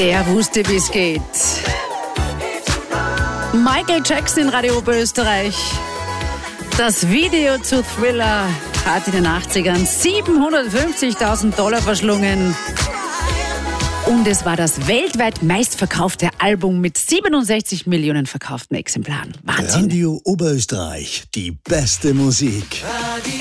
Der wusste, wie es geht. Michael Jackson in Radio Oberösterreich. Das Video zu Thriller hat in den 80ern 750.000 $750.000 verschlungen. Und es war das weltweit meistverkaufte Album mit 67 Millionen verkauften Exemplaren. Wahnsinn. Radio Oberösterreich, die beste Musik.